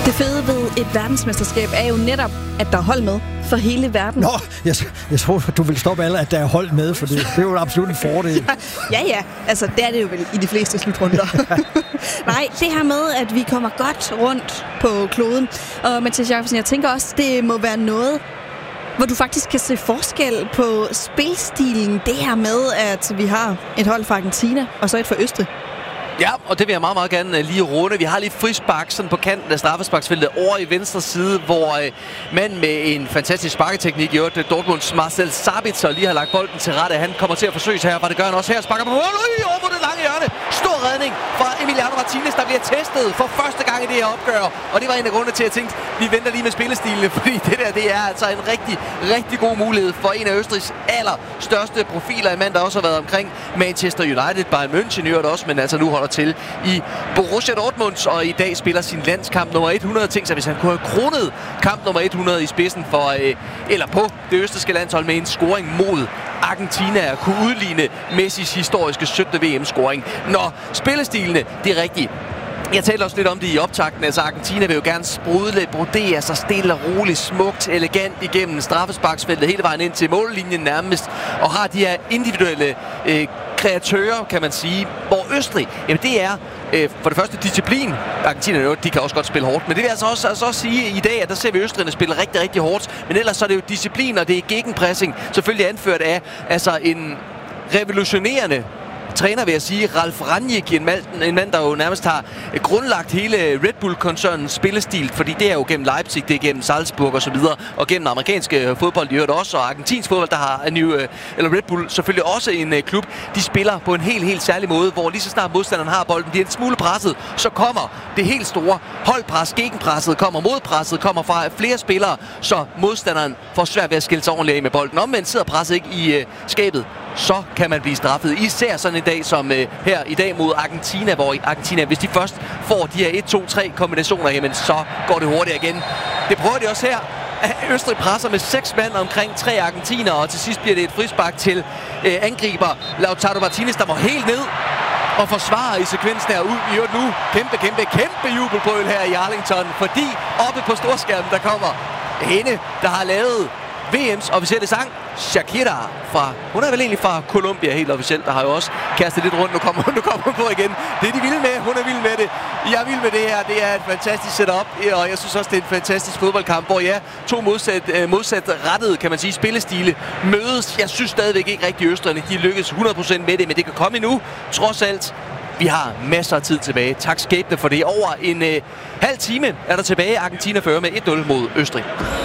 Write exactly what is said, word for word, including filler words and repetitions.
Det fede ved et verdensmesterskab er jo netop, at der er hold med for hele verden. Nå, jeg, jeg tror, du vil stoppe alle, at der er hold med, for det, det er jo absolut en fordel. Ja, ja. Altså, det er det jo vel i de fleste slutrunder. Nej, det her med, at vi kommer godt rundt på kloden. Og Mathias Jakobsen, jeg tænker også, det må være noget, hvor du faktisk kan se forskel på spilstilen. Det her med, at vi har et hold fra Argentina, og så et fra Østrig. Ja, og det vil jeg meget, meget gerne lige runde. Vi har lige frispark sådan på kanten af straffesparksfeltet over i venstre side, hvor øh, mand med en fantastisk sparketeknik i øvrigt, Dortmunds Marcel Sabitzer, lige har lagt bolden til rette. Han kommer til at forsøge her, og det gør han også her. Sparker på mål, Ui, over mod det lange hjørne. Stor redning fra Emiliano Martinez, der bliver testet for første gang i det her opgør. Og det var en af grundene til, at jeg tænkte, vi venter lige med spillestilene, fordi det der, det er altså en rigtig, rigtig god mulighed for en af Østrigs allerstørste profiler. En mand, der også har været omkring Manchester United, Bayern München i øvrigt også, men altså nu holder til i Borussia Dortmund, og i dag spiller sin landskamp nummer hundrede. Tænk sig, hvis han kunne have kronet kamp nummer hundrede i spidsen for, øh, eller på det østrigske landshold med en scoring mod Argentina, at kunne udligne Messis historiske syttende V M-scoring. Når spillestilene, det er rigtigt. Jeg talte også lidt om det i optakten. Altså Argentina vil jo gerne sprudle, brodere sig stille og roligt, smukt, elegant igennem straffesparksfeltet hele vejen ind til mållinjen nærmest, og har de her individuelle øh, kreatører, kan man sige. Hvor Østrig, jamen det er øh, for det første disciplin. Argentina, de kan også godt spille hårdt, men det vil altså også, altså også sige i dag, at der ser vi Østrigerne spille rigtig, rigtig hårdt. Men ellers så er det jo disciplin, og det er gegenpressing, selvfølgelig anført af altså en revolutionerende træner, vil jeg sige, Ralf Rangnick, en mand, en mand, der jo nærmest har grundlagt hele Red Bull-koncernens spillestil, fordi det er jo gennem Leipzig, det er gennem Salzburg og så videre, og gennem amerikanske fodbold, de hører også, og argentinsk fodbold, der har en ny, eller Red Bull selvfølgelig også en klub. De spiller på en helt, helt særlig måde, hvor lige så snart modstanderen har bolden, de er en smule presset, så kommer det helt store holdpres, gegenpresset kommer, modpresset kommer fra flere spillere, så modstanderen får svært ved at skille sig ordentligt af med bolden. Omvendt sidder presset ikke i uh, skabet, så kan man blive straffet. Især sådan en dag som øh, her i dag mod Argentina, hvor Argentina, hvis de først får de her et to tre kombinationer, jamen så går det hurtigt igen. Det prøver de også her. Østrig presser med seks mand omkring tre argentiner, og til sidst bliver det et frispark til øh, angriber Lautaro Martinez, der må helt ned og forsvarer i sekvensen her ud i øvrigt nu. Kæmpe, kæmpe, kæmpe jubelbrøl her i Arlington, fordi oppe på storskærmen, der kommer hende, der har lavet V M's officielle sang, Shakira fra, hun er vel egentlig fra Colombia helt officielt, der har jo også kastet lidt rundt, nu kommer, nu kommer hun på igen. Det er de vilde med, hun er vild med det. Jeg er vild med det her, det er et fantastisk setup, og jeg synes også, det er en fantastisk fodboldkamp, hvor ja, to modsat, modsat rettede, kan man sige, spillestile mødes. Jeg synes stadigvæk ikke rigtig, Østrigerne, de lykkes hundrede procent med det, men det kan komme endnu, trods alt. Vi har masser af tid tilbage. Tak skæbne for det. Over en øh, halv time er der tilbage. Argentina fører med et nul mod Østrig.